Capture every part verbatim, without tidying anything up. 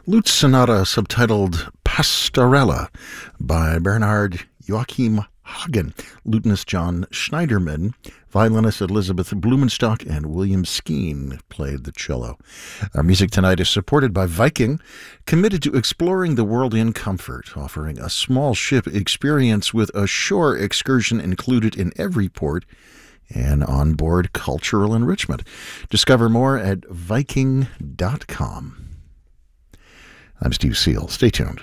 Lute Sonata subtitled Pastorella by Bernhard Joachim Hagen, lutenist John Schneiderman, violinist Elizabeth Blumenstock, and William Skeen played the cello. Our music tonight is supported by Viking, committed to exploring the world in comfort, offering a small ship experience with a shore excursion included in every port and onboard cultural enrichment. Discover more at viking dot com. I'm Steve Seal. Stay tuned.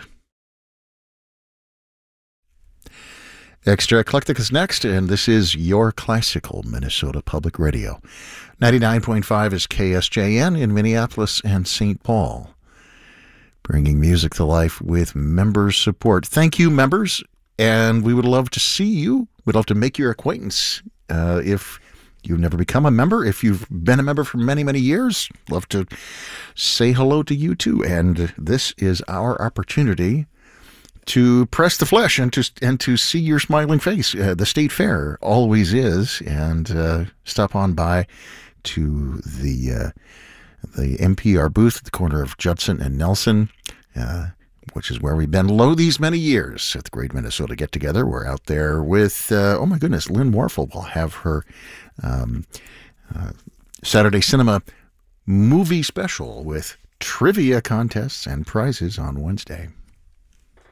Extra Eclectic is next, and this is Your Classical Minnesota Public Radio. ninety-nine point five is K S J N in Minneapolis and Saint Paul, bringing music to life with member support. Thank you, members, and we would love to see you. We'd love to make your acquaintance. Uh, if you've never become a member, if you've been a member for many, many years, love to say hello to you too. And this is our opportunity to press the flesh and to and to see your smiling face. Uh, the State Fair always is, and uh, stop on by to the uh, the N P R booth at the corner of Judson and Nelson, uh, which is where we've been low these many years at the Great Minnesota Get Together. We're out there with, uh, oh my goodness, Lynn Warfel will have her um, uh, Saturday Cinema movie special with trivia contests and prizes on Wednesday.